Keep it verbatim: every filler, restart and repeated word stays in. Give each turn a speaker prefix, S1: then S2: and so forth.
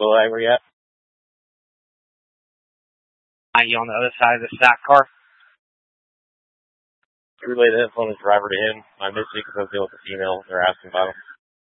S1: Willow, where you at?
S2: Are you on the other side of the stock car?
S1: Relay the info on the driver to him. I missed it because I was dealing with the female. They're asking about him.